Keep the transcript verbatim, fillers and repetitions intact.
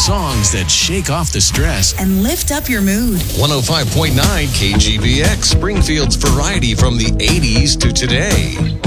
songs that shake off the stress and lift up your mood. one oh five point nine K G V X, Springfield's variety from the eighties to today.